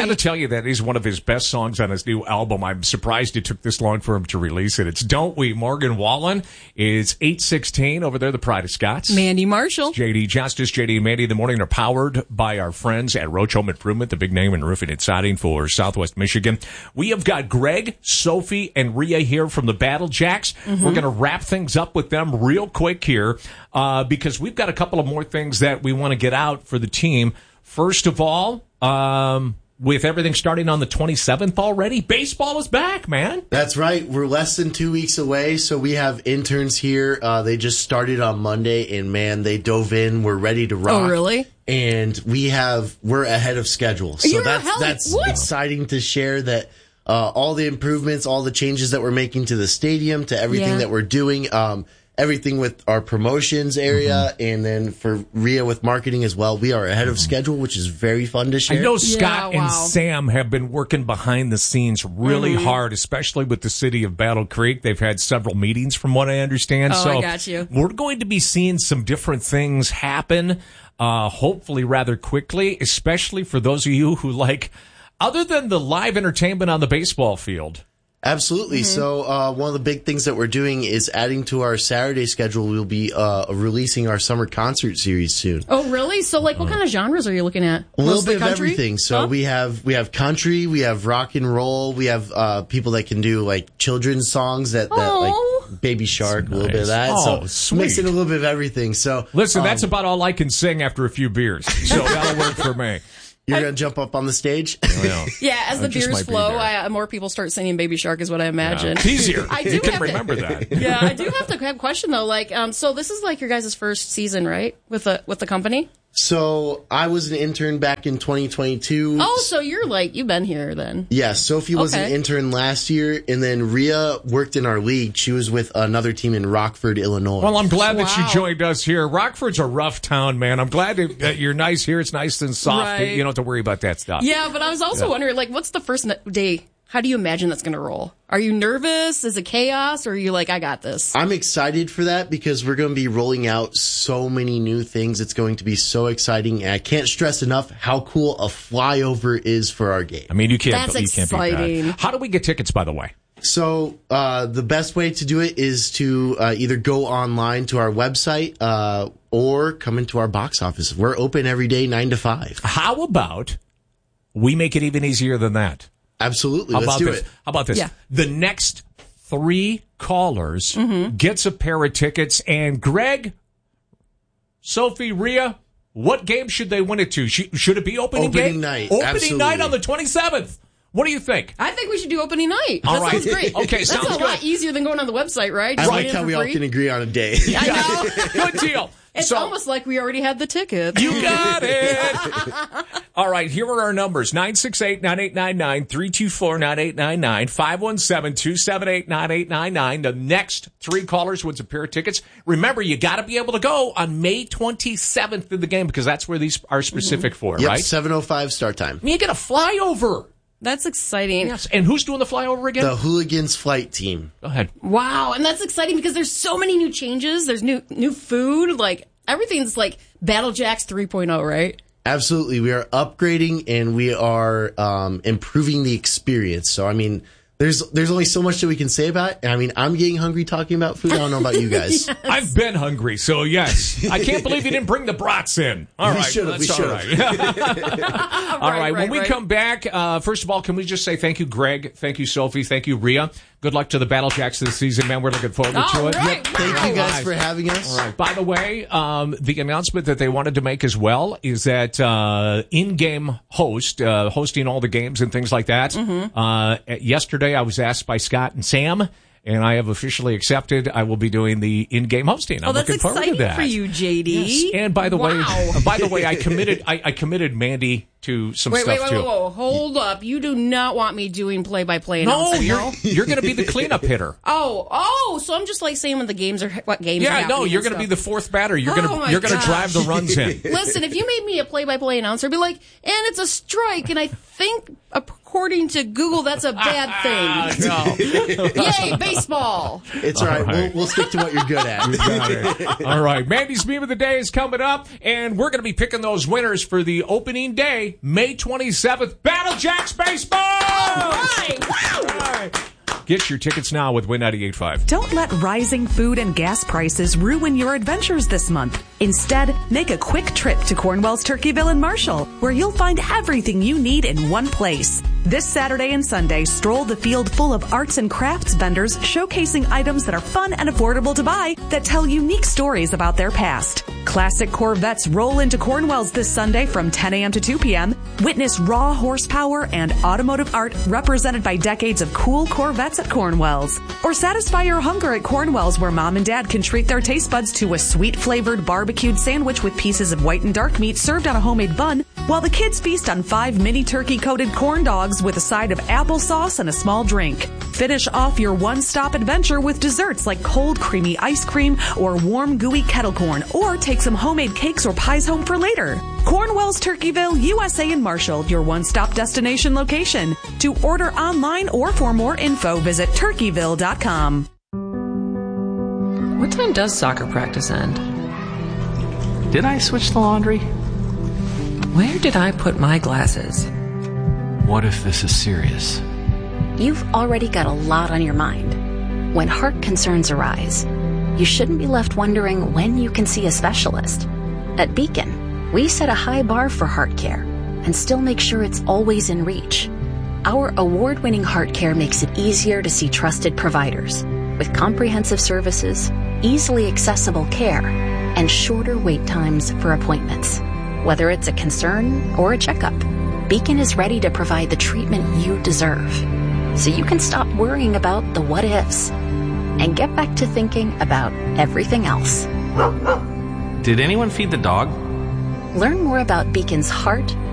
to tell you that is one of his best songs on his new album. I'm surprised it took this long for him to release it. It's Don't We, Morgan Wallen. It's 8:16 over there, the Pride of Scots. Mandy Marshall. JD Justice, JD and Mandy in the morning are powered by our friends at Roach Home Improvement, the big name in roofing and siding for Southwest Michigan. We have got Greg, Sophie, and Rhea here from the Battle Jacks. Mm-hmm. We're going to wrap things up with them real quick here because we've got a couple of more things that we want to get out for the team. First of all, with everything starting on the 27th already, baseball is back, man. That's right. We're less than 2 weeks away, so we have interns here. They just started on Monday, and man, they dove in. We're ready to rock. Oh, really? And we're ahead of schedule. So that's exciting to share that all the improvements, all the changes that we're making to the stadium, to everything that we're doing, everything with our promotions area, and then for Rhea with marketing as well. We are ahead of schedule, which is very fun to share. I know Scott and Sam have been working behind the scenes really hard, especially with the city of Battle Creek. They've had several meetings from what I understand. Oh, so I got you. We're going to be seeing some different things happen, hopefully rather quickly, especially for those of you who like, other than the live entertainment on the baseball field. Absolutely. So one of the big things that we're doing is adding to our Saturday schedule. We'll be releasing our summer concert series soon. Oh, really? So, like, what kind of genres are you looking at? A little bit of everything. So we have country, we have rock and roll, we have people that can do like children's songs that like Baby Shark, a little bit of that. Oh, so sweet. Mixing a little bit of everything. So listen, that's about all I can sing after a few beers. So that'll work for me. You're going to jump up on the stage? Yeah, as the beers flow, more people start singing Baby Shark is what I imagine. It's easier. You can remember that. Yeah, I do have to have a question, though. Like, so this is like your guys' first season, right, with the company? So I was an intern back in 2022. Oh, so you've been here then. Yes, Sophie was an intern last year, and then Rhea worked in our league. She was with another team in Rockford, Illinois. Well, I'm glad that you joined us here. Rockford's a rough town, man. I'm glad that you're nice here. It's nice and soft. Right. You don't have to worry about that stuff. Yeah, but I was also wondering, like, what's the first day? How do you imagine that's going to roll? Are you nervous? Is it chaos? Or are you like, I got this? I'm excited for that because we're going to be rolling out so many new things. It's going to be so exciting. And I can't stress enough how cool a flyover is for our game. I mean, you can't exciting. beat that. How do we get tickets, by the way? So the best way to do it is to either go online to our website or come into our box office. We're open every day, 9 to 5. How about we make it even easier than that? Absolutely. Let's do it. How about this? Yeah. The next 3 callers gets a pair of tickets. And Greg, Sophie, Rhea, what game should they win it to? Should it be opening night? Opening night on the 27th. What do you think? I think we should do opening night. All right. Sounds great. Okay, sounds good. That's a lot easier than going on the website, right? I like how we all can agree on a day. I know. Good deal. It's almost like we already had the ticket. You got it. All right, here are our numbers. 968-9899, 324-9899, 517-278-9899. The next 3 callers wins a pair of tickets. Remember, you got to be able to go on May 27th in the game because that's where these are specific for, right? 7:05 start time. You get a flyover. That's exciting. Yes. And who's doing the flyover again? The Hooligans flight team. Go ahead. Wow, and that's exciting because there's so many new changes. There's new food. Like, everything's like Battle Jacks 3.0, right? Absolutely. We are upgrading and we are improving the experience. So, I mean, there's only so much that we can say about it. I mean, I'm getting hungry talking about food. I don't know about you guys. Yes. I've been hungry, so yes. I can't believe you didn't bring the brats in. All right. We should have. All right. When we come back, first of all, can we just say thank you, Greg? Thank you, Sophie. Thank you, Rhea. Good luck to the Battle Jacks this season, man. We're looking forward to it. Right. Thank you guys for having us. All right. By the way, the announcement that they wanted to make as well is that in-game hosting all the games and things like that. Yesterday, I was asked by Scott and Sam, and I have officially accepted I will be doing the in-game hosting. I'm looking forward to that. That's exciting for you, JD. Yes. And by the way, I committed Mandy to some stuff too. Whoa. Hold up. You do not want me doing play-by-play No, announcing, you're going to be the cleanup hitter. So I'm just like saying when the games are, what games are happening. Yeah, no, you're going to be the 4th batter. You're going to drive the runs in. Listen, if you made me a play-by-play announcer, I'd be like, and it's a strike, and I think a according to Google, that's a bad thing. Yay, baseball. It's all right. We'll stick to what you're good at. All right. Mandy's Meme of the Day is coming up, and we're going to be picking those winners for the opening day, May 27th, Battle Jacks Baseball! All right. Wow. All right. Get your tickets now with Win 98.5. Don't let rising food and gas prices ruin your adventures this month. Instead, make a quick trip to Cornwell's Turkeyville in Marshall, where you'll find everything you need in one place. This Saturday and Sunday, stroll the field full of arts and crafts vendors showcasing items that are fun and affordable to buy that tell unique stories about their past. Classic Corvettes roll into Cornwell's this Sunday from 10 a.m. to 2 p.m. Witness raw horsepower and automotive art represented by decades of cool Corvettes at Cornwell's. Or satisfy your hunger at Cornwell's, where Mom and Dad can treat their taste buds to a sweet-flavored barbecued sandwich with pieces of white and dark meat served on a homemade bun, while the kids feast on 5 mini turkey-coated corn dogs with a side of applesauce and a small drink. Finish off your one-stop adventure with desserts like cold, creamy ice cream or warm, gooey kettle corn, or take some homemade cakes or pies home for later. Cornwell's Turkeyville, USA in Marshall, your one-stop destination location. To order online or for more info, visit turkeyville.com. What time does soccer practice end? Did I switch the laundry? Where did I put my glasses? What if this is serious? You've already got a lot on your mind. When heart concerns arise, you shouldn't be left wondering when you can see a specialist. At Beacon, we set a high bar for heart care and still make sure it's always in reach. Our award-winning heart care makes it easier to see trusted providers with comprehensive services, easily accessible care, and shorter wait times for appointments. Whether it's a concern or a checkup, Beacon is ready to provide the treatment you deserve, so you can stop worrying about the what-ifs and get back to thinking about everything else. Did anyone feed the dog? Learn more about Beacon's heart,